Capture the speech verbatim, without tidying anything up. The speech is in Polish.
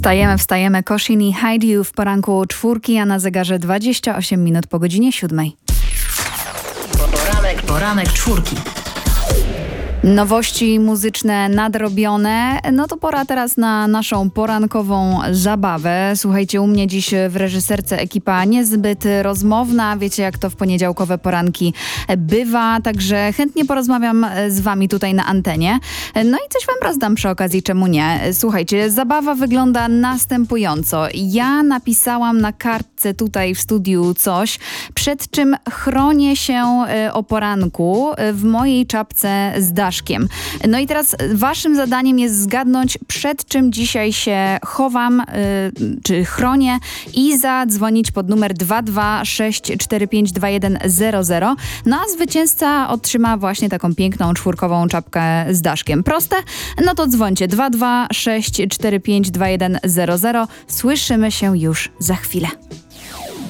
Wstajemy, wstajemy. Kosin i Hide You w poranku czwórki, a na zegarze dwadzieścia osiem minut po godzinie siódmej. Poranek, poranek czwórki. Nowości muzyczne nadrobione, no to pora teraz na naszą porankową zabawę. Słuchajcie, u mnie dziś w reżyserce ekipa niezbyt rozmowna, wiecie jak to w poniedziałkowe poranki bywa, także chętnie porozmawiam z wami tutaj na antenie. No i coś wam rozdam przy okazji, czemu nie. Słuchajcie, zabawa wygląda następująco. Ja napisałam na kartce tutaj w studiu coś, przed czym chronię się o poranku w mojej czapce z daszkiem. No i teraz waszym zadaniem jest zgadnąć, przed czym dzisiaj się chowam, yy, czy chronię, i zadzwonić pod numer dwa dwa sześć cztery pięć dwa jeden zero zero. No a zwycięzca otrzyma właśnie taką piękną czwórkową czapkę z daszkiem. Proste? No to dzwońcie dwa dwa sześć cztery pięć dwa jeden zero zero. Słyszymy się już za chwilę.